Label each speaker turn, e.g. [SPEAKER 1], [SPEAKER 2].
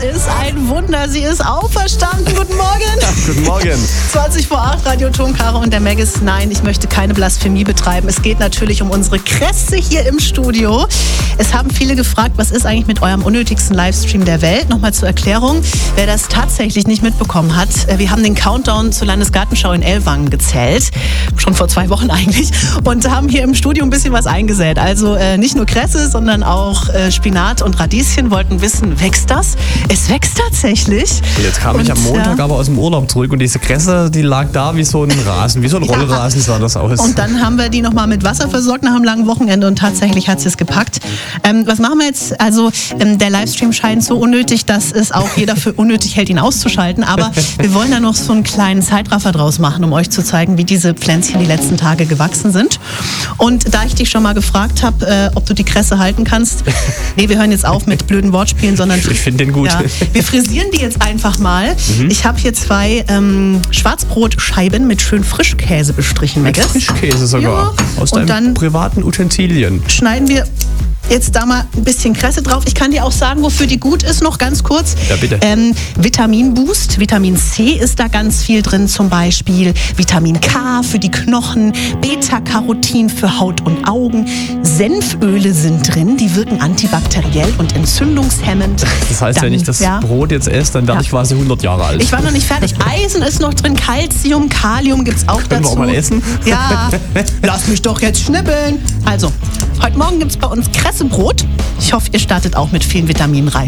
[SPEAKER 1] ist ein Wunder. Sie ist auferstanden. Guten Morgen.
[SPEAKER 2] Ja, guten Morgen.
[SPEAKER 1] 20 vor 8, Radio Ton, Caro und der Maggis. Nein, ich möchte keine Blasphemie betreiben. Es geht natürlich um unsere Kresse hier im Studio. Es haben viele gefragt, was ist eigentlich mit eurem unnötigsten Livestream der Welt? Nochmal zur Erklärung, wer das tatsächlich nicht mitbekommen hat. Wir haben den Countdown zur Landesgartenschau in Ellwangen gezählt. Schon vor 2 Wochen eigentlich. Und haben hier im Studio ein bisschen was eingesät. Also nicht nur Kresse, sondern auch Spinat und Radieschen. Wollten wissen, wächst das? Es wächst tatsächlich.
[SPEAKER 2] Und jetzt kam ich am Montag aber aus dem Urlaub zurück und diese Kresse, die lag da wie so ein Rasen, wie so ein Rollrasen sah das aus.
[SPEAKER 1] Und dann haben wir die nochmal mit Wasser versorgt nach einem langen Wochenende und tatsächlich hat sie es gepackt. Was machen wir jetzt? Also der Livestream scheint so unnötig, dass es auch jeder für unnötig hält, ihn auszuschalten. Aber wir wollen da noch so einen kleinen Zeitraffer draus machen, um euch zu zeigen, wie diese Pflänzchen die letzten Tage gewachsen sind. Und da ich dich schon mal gefragt habe, ob du die Kresse halten kannst, nee, wir hören jetzt auf mit blöden Wortspielen, sondern
[SPEAKER 2] ich finde den gut.
[SPEAKER 1] Ja, wir frisieren die jetzt einfach mal. Ich habe hier 2 Schwarzbrotscheiben mit schön Frischkäse bestrichen.
[SPEAKER 2] Mit Frischkäse sogar.
[SPEAKER 1] Ja.
[SPEAKER 2] Aus deinen privaten Utensilien.
[SPEAKER 1] Schneiden wir jetzt da mal ein bisschen Kresse drauf. Ich kann dir auch sagen, wofür die gut ist, noch ganz kurz.
[SPEAKER 2] Ja, bitte.
[SPEAKER 1] Vitaminboost, Vitamin C ist da ganz viel drin, zum Beispiel Vitamin K für die Knochen, Beta-Carotin für Haut und Augen, Senföle sind drin, die wirken antibakteriell und entzündungshemmend.
[SPEAKER 2] Das heißt, wenn ich das Brot jetzt esse, dann werde ich quasi 100 Jahre alt.
[SPEAKER 1] Ich war noch nicht fertig. Eisen ist noch drin, Calcium, Kalium gibt's auch dazu.
[SPEAKER 2] Können wir auch mal essen?
[SPEAKER 1] Ja, lass mich doch jetzt schnibbeln. Also, heute Morgen gibt's bei uns Kressebrot. Ich hoffe, ihr startet auch mit vielen Vitaminen rein.